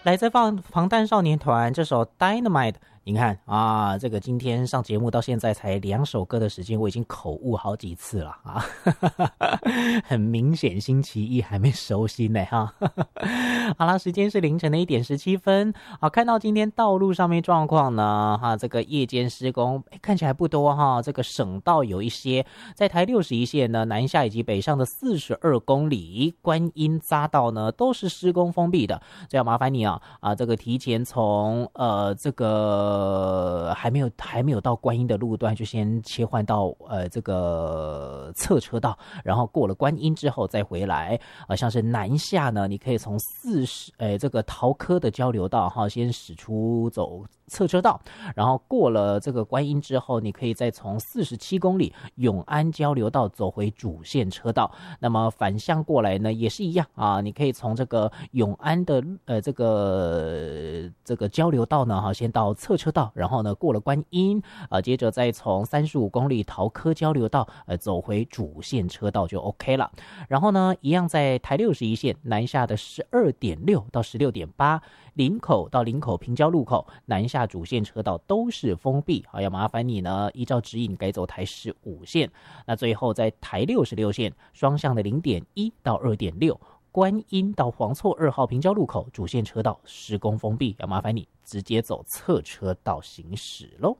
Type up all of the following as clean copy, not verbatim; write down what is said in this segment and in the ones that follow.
来自防弹少年团这首 Dynamite， 你看啊，这个今天上节目到现在才2首歌的时间，我已经口误好几次了啊，很明显星期一还没收心呢哈。好啦，时间是凌晨的1点17分。好，看到今天道路上面状况呢，哈，这个夜间施工看起来不多哈，这个省道有一些，在台61线呢，南下以及北上的42公里，观音匝道呢都是施工封闭的，这要麻烦你啊，这个提前从这个还没有到观音的路段，就先切换到这个侧车道，然后过了观音之后再回来。像是南下呢，你可以从这个桃科的交流道哈，先驶出走侧车道，然后过了这个观音之后，你可以再从47公里永安交流道走回主线车道。那么反向过来呢，也是一样啊，你可以从这个永安的这个交流道呢，哈，先到侧车道，然后呢过了观音，接着再从35公里桃科交流道走回主线车道就 OK 了。然后呢，一样在台61线南下的12.6到16.8，林口到林口平交路口南下主线车道都是封闭，好，要麻烦你呢依照指引改走台15线。那最后在台66线双向的0.1到2.6，观音到黄厝2号平交路口主线车道施工封闭，要麻烦你直接走侧车道行驶咯。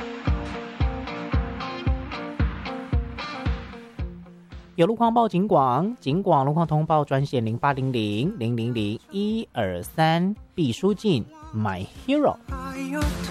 有路况报警广路况通报专线0800 000 123，毕书尽 My Hero。